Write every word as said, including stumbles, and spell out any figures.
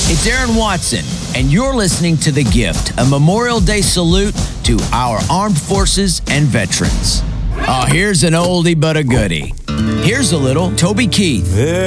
It's Aaron Watson, and you're listening to The Gift, a Memorial Day salute to our armed forces and veterans. Oh, here's an oldie but a goodie. Here's a little Toby Keith.